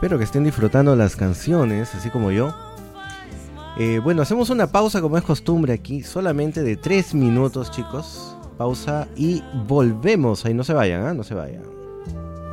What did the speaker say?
Espero que estén disfrutando las canciones, así como yo. Bueno, hacemos una pausa como es costumbre aquí, solamente de 3 minutos, chicos. Pausa y volvemos. Ahí no se vayan, no se vayan.